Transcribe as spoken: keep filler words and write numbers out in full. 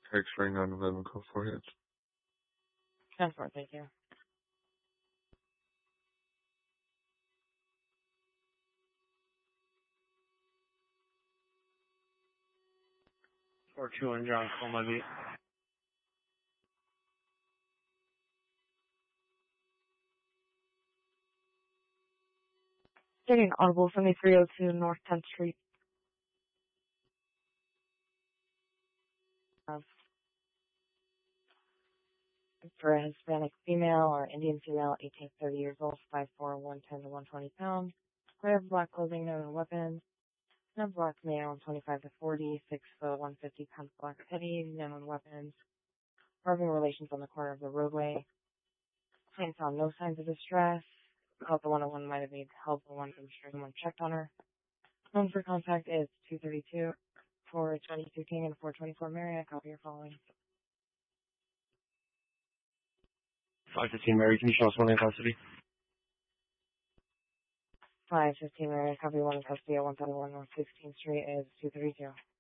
X-ray nine eleven, code four hits. ten four, thank you. four two one, John, call my beat. Getting audible from the three oh two North tenth Street. Uh, for a Hispanic female or Indian female, eighteen to thirty years old, five four, one ten to one twenty pounds. Gray of black clothing, no weapons. No black male, twenty-five to forty, six foot, one fifty pounds, black hoodie, no weapons. Parking relations on the corner of the roadway. Client found no signs of distress. Called the one oh one might have needed help. The one from someone checked on her. Phone for contact is two thirty-two, four twenty-two King and four twenty-four Mary. I copy your following. five fifteen, Mary, can you show us one in custody? five fifteen Mary. I copy one in custody at one thirty-one North sixteenth Street is two thirty-two.